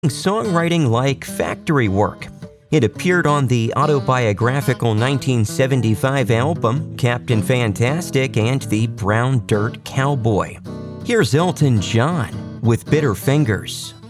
songwriting like factory work. It appeared on the autobiographical 1975 album Captain Fantastic and the Brown Dirt Cowboy. Here's Elton John with Bitter Fingers.